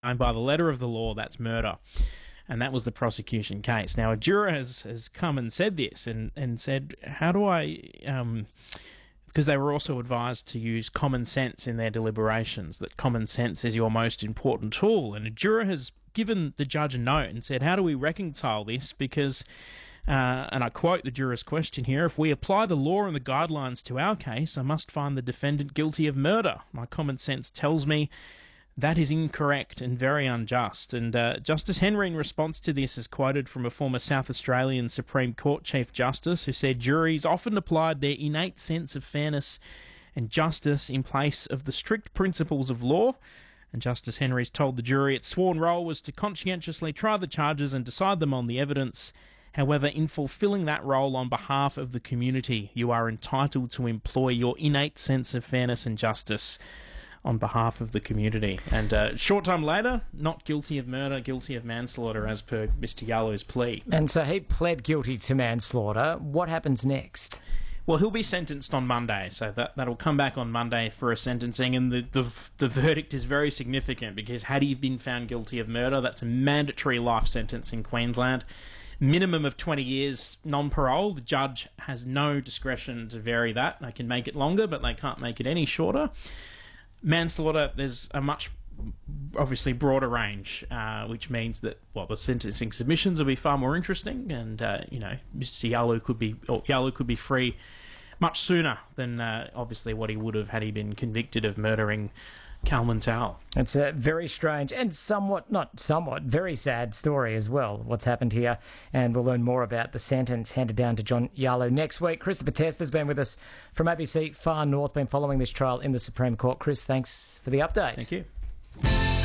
And by the letter of the law, that's murder. And that was the prosecution case. Now, a juror has come and said this and said, how do I... because they were also advised to use common sense in their deliberations, that common sense is your most important tool. And a juror has given the judge a note and said, how do we reconcile this? Because, and I quote the juror's question here, if we apply the law and the guidelines to our case, I must find the defendant guilty of murder. My common sense tells me that is incorrect and very unjust. And Justice Henry, in response to this, is quoted from a former South Australian Supreme Court Chief Justice who said juries often applied their innate sense of fairness and justice in place of the strict principles of law. And Justice Henry's told the jury its sworn role was to conscientiously try the charges and decide them on the evidence. However, in fulfilling that role on behalf of the community, you are entitled to employ your innate sense of fairness and justice on behalf of the community. And short time later, not guilty of murder, guilty of manslaughter as per Mr. Yallow's plea. And so he pled guilty to manslaughter. What happens next? Well, he'll be sentenced on Monday, so that'll come back on Monday for a sentencing, and the verdict is very significant because had he been found guilty of murder, that's a mandatory life sentence in Queensland. Minimum of 20 years non-parole. The judge has no discretion to vary that. They can make it longer, but they can't make it any shorter. Manslaughter, there's a much, obviously, broader range, which means that, the sentencing submissions will be far more interesting, and, Mr. Yallow could be free much sooner than, obviously, what he would have had he been convicted of murdering Kalman Towell. It's a very strange and very sad story as well, what's happened here. And we'll learn more about the sentence handed down to John Yallow next week. Christopher Test has been with us from ABC Far North, been following this trial in the Supreme Court. Chris, thanks for the update. Thank you.